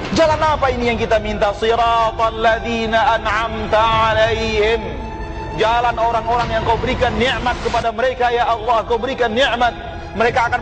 Jalan apa ini yang kita minta? Siratal ladzina an'amta alaihim. Jalan orang-orang yang kau berikan nikmat kepada mereka ya Allah. Kau berikan nikmat, mereka akan